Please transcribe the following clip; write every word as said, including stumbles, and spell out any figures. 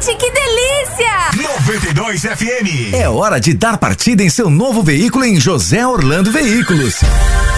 Gente, que delícia! noventa e dois F M. É hora de dar partida em seu novo veículo em José Orlando Veículos.